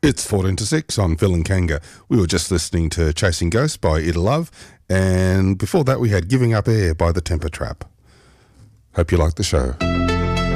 It's 14 to 6 on Phil and Kanga. We were just listening to Chasing Ghosts by Ida Love, and before that we had Giving Up Air by The Temper Trap. Hope you like the show.